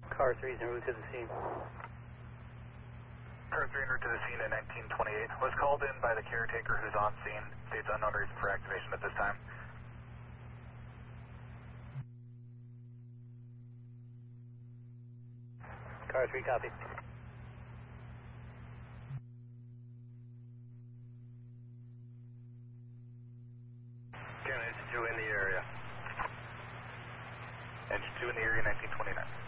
Car 3 is en route to the scene. Car 3 en route to the scene at 1928. Was called in by the caretaker who's on scene. States unknown reason for activation at this time. Car 3, copy. Again, Engine 2 in the area. Engine 2 in the area, 1929.